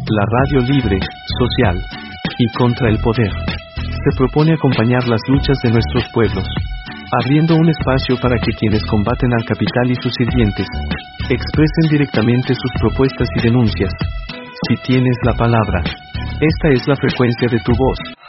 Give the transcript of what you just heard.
la radio libre, social y contra el poder. Se propone acompañar las luchas de nuestros pueblos, abriendo un espacio para que quienes combaten al capital y sus sirvientes expresen directamente sus propuestas y denuncias. Si tienes la palabra, esta es la frecuencia de tu voz.